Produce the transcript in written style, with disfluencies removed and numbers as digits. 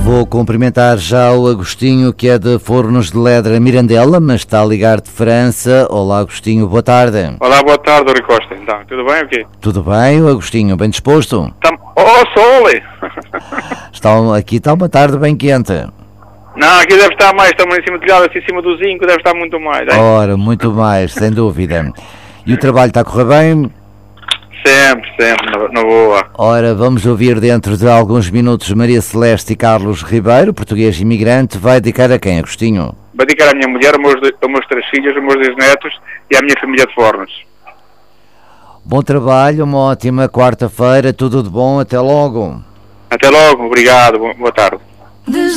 Vou cumprimentar já o Agostinho, que é de Fornos de Ledra, Mirandela, mas está a ligar de França. Olá, Agostinho, boa tarde. Olá, boa tarde, Rui Costa. Então, tudo bem ou quê? Tudo bem, o Agostinho, bem disposto? Sole! Aqui está uma tarde bem quente. Não, aqui deve estar mais, estamos em cima do telhado, assim, em cima do zinco, deve estar muito mais. Hein? Ora, muito mais, sem dúvida. E o trabalho está a correr bem? Sempre, na boa. Ora, vamos ouvir dentro de alguns minutos Maria Celeste e Carlos Ribeiro, português imigrante. Vai dedicar a quem, Agostinho? Vou dedicar à minha mulher, aos meus 3 filhos, aos meus 2 netos e à minha família de Fornos. Bom trabalho, uma ótima quarta-feira, tudo de bom, até logo. Até logo, obrigado, boa tarde.